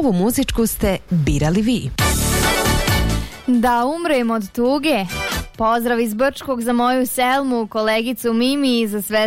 ovu muzičku ste birali vi. Da umrem od tuge. Pozdrav iz Brčkog za moju Selmu, kolegicu Mimi i za sve